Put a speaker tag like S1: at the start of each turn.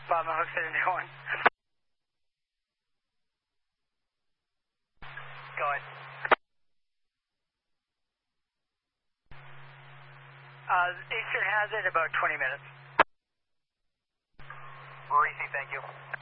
S1: Bob Mahooks at a new one. Go ahead. Eastern has it about 20 minutes.
S2: Maurice, thank you.